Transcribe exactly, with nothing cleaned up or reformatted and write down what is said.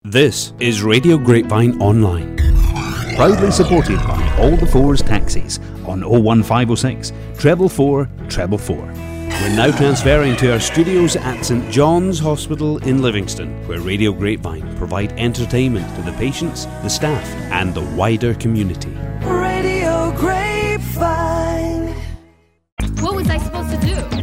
This is Radio Grapevine Online, proudly supported by All the Fours Taxis on oh one five oh six, treble four, treble four. We're now transferring to our studios at St John's Hospital in Livingston, where Radio Grapevine provide entertainment to the patients, the staff, and the wider community. Radio Grapevine. What was I supposed to do?